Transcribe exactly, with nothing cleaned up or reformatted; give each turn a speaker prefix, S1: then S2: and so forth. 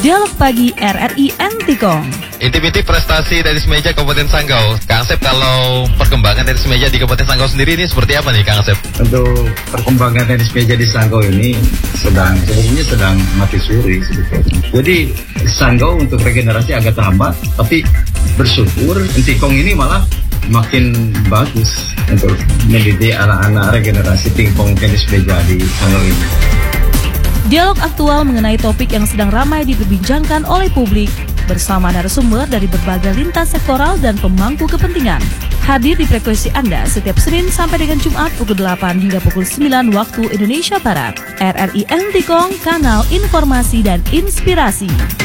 S1: Dialog Pagi R R I Antikong.
S2: Inti-inti prestasi tenis meja Kabupaten Sanggau. Kang Asep, kalau perkembangan tenis meja di Kabupaten Sanggau sendiri ini seperti apa nih Kang Asep?
S3: Untuk perkembangan tenis meja di Sanggau ini sedang sebetulnya sedang mati suri sebetulnya. Jadi Sanggau untuk regenerasi agak terhambat, tapi bersyukur Antikong ini malah makin bagus untuk mendidik anak-anak regenerasi pingpong tenis meja di Sanggau ini.
S1: Dialog aktual mengenai topik yang sedang ramai diperbincangkan oleh publik bersama narasumber dari berbagai lintas sektoral dan pemangku kepentingan. Hadir di frekuensi Anda setiap Senin sampai dengan Jumat pukul delapan hingga pukul sembilan waktu Indonesia Barat. R R I Antikong, kanal informasi dan inspirasi.